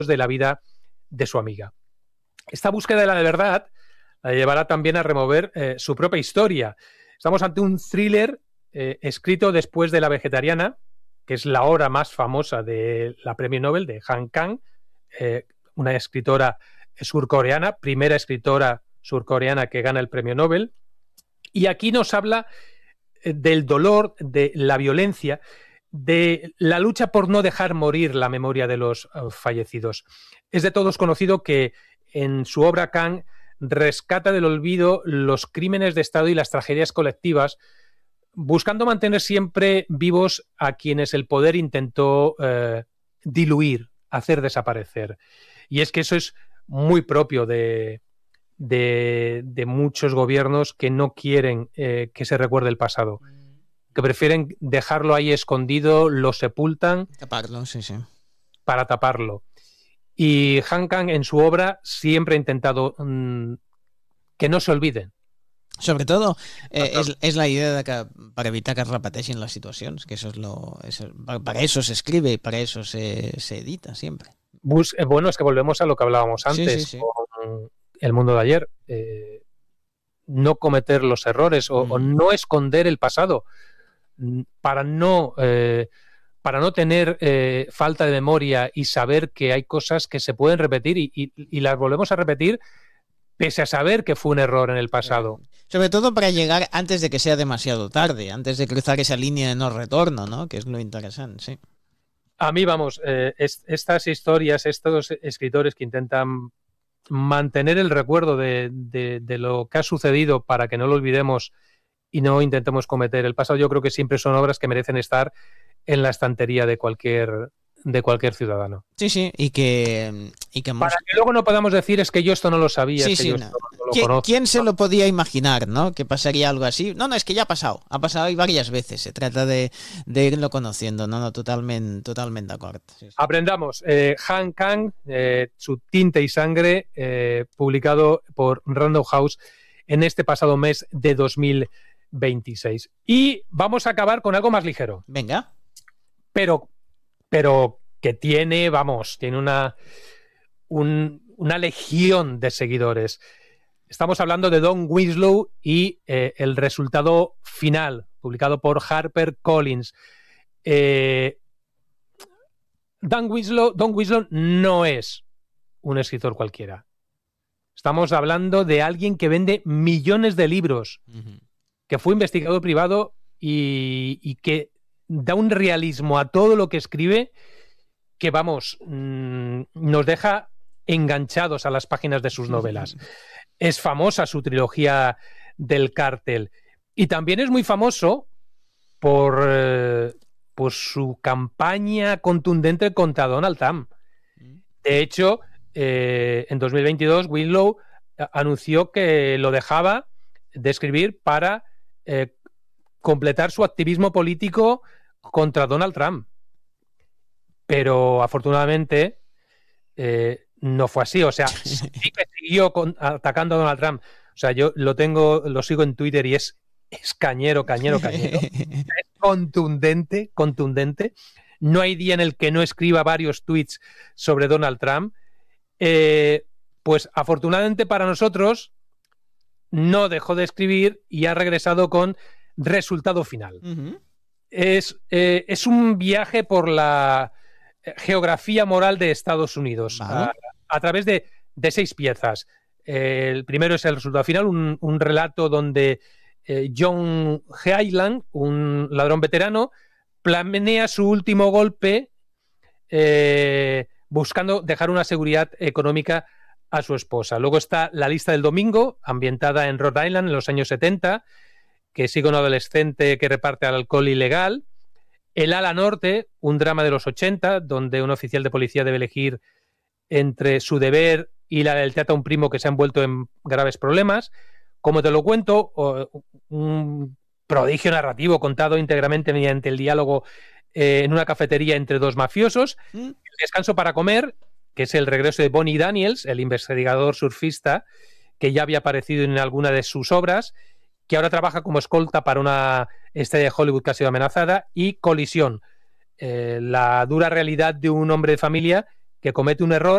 de la vida de su amiga. Esta búsqueda de la verdad la llevará también a remover su propia historia. Estamos ante un thriller escrito después de La vegetariana, que es la obra más famosa de la premio Nobel de Han Kang, una escritora surcoreana, primera escritora surcoreana que gana el premio Nobel. Y aquí nos habla del dolor, de la violencia, de la lucha por no dejar morir la memoria de los fallecidos. Es de todos conocido que en su obra Kang rescata del olvido los crímenes de Estado y las tragedias colectivas, buscando mantener siempre vivos a quienes el poder intentó diluir, hacer desaparecer. Y es que eso es muy propio de muchos gobiernos que no quieren que se recuerde el pasado, que prefieren dejarlo ahí escondido, lo sepultan. Taparlo, sí. Para taparlo. Y Han Kang en su obra siempre ha intentado que no se olviden. Sobre todo, és la idea de que per evitar que es repeteixin les situacions, que para eso se escribe y para eso se edita siempre. Bueno, es que volvemos a lo que hablábamos antes, sí. Con El mundo de ayer. No cometer los errores o no esconder el pasado para no tener falta de memoria y saber que hay cosas que se pueden repetir y las volvemos a repetir pese a saber que fue un error en el pasado. Sobre todo para llegar antes de que sea demasiado tarde, antes de cruzar esa línea de no retorno, ¿no? Que es lo interesante, sí. A mí, vamos, estas historias, estos escritores que intentan mantener el recuerdo de lo que ha sucedido para que no lo olvidemos y no intentemos cometer el pasado, yo creo que siempre son obras que merecen estar en la estantería de cualquier ciudadano. Sí, y que para que luego no podamos decir es que yo esto no lo sabía, sí, es que yo esto no lo conozco. ¿Quién se lo podía imaginar, no? Que pasaría algo así. No, es que ya ha pasado y varias veces. Se trata de irlo conociendo, no, totalmente d'acord. Sí. Aprendamos. Han Kang, su Tinta y Sangre, publicado por Random House en este pasado mes de 2026. Y vamos a acabar con algo más ligero. Venga. Pero que tiene una legión de seguidores. Estamos hablando de Don Winslow y el resultado final, publicado por HarperCollins. Don Winslow no es un escritor cualquiera. Estamos hablando de alguien que vende millones de libros, que fue investigador privado y que da un realismo a todo lo que escribe que, vamos, nos deja enganchados a las páginas de sus novelas. Es famosa su trilogía del cártel y también es muy famoso por su campaña contundente contra Donald Trump. De hecho, en 2022 Winslow anunció que lo dejaba de escribir para completar su activismo político contra Donald Trump. Pero afortunadamente no fue así. O sea, sí que siguió atacando a Donald Trump. O sea, yo lo sigo en Twitter y es cañero. Es contundente. No hay día en el que no escriba varios tweets sobre Donald Trump. Pues afortunadamente para nosotros no dejó de escribir y ha regresado con Resultado Final. Es un viaje por la geografía moral de Estados Unidos, vale. a través de 6 piezas. El primero es El Resultado Final, un relato donde John Hyland, un ladrón veterano, planea su último golpe buscando dejar una seguridad económica a su esposa. Luego está La Lista del Domingo, ambientada en Rhode Island en los años 70, que sigue un adolescente que reparte alcohol ilegal. El Ala Norte, un drama de los 80, donde un oficial de policía debe elegir entre su deber y la lealtad a un primo que se ha envuelto en graves problemas. Como te lo cuento, un prodigio narrativo contado íntegramente mediante el diálogo en una cafetería entre 2 mafiosos. El Descanso para comer, que es el regreso de Bonnie Daniels, el investigador surfista que ya había aparecido en alguna de sus obras, que ahora trabaja como escolta para una estrella de Hollywood que ha sido amenazada. Y Colisión, la dura realidad de un hombre de familia que comete un error